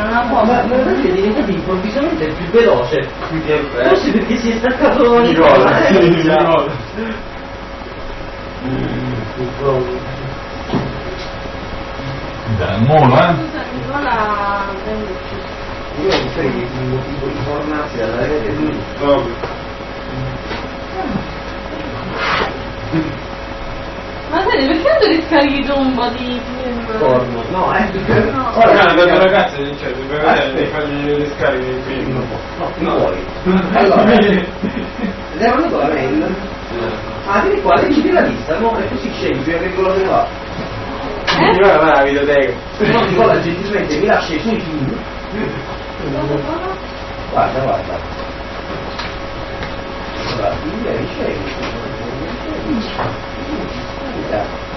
una cosa. Ma è diventato improvvisamente più veloce. Forse perché si è staccato ogni Dai, mola, Scusa, Nicola prende ucciso. Io non so che il motivo di fornazione la vedete lui. Ma sai, perché non ti riscarichi tu un po' di film? Porno. No, No. ora No, ragazzi, cioè, deve vedere di fargli le scariche dei film. no, non vuoi. Allora, le hanno dato la mail. Ah, vieni qua, leggi la lista, no? E così scegli prima che quello che va. Io non la videoteca. No, Nicola gentilmente mi lascia i suoi film. Guarda. Allora, scegli.